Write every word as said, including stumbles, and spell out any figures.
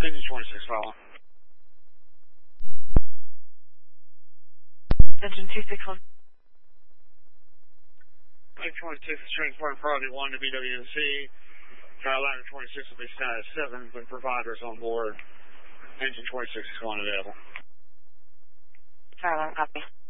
Engine twenty-six, follow. Engine two six one. Engine twenty-six is transporting priority one to B W N C. Carolina twenty-six will be status seven, with providers on board. Engine twenty-six is going available. Carolina, copy.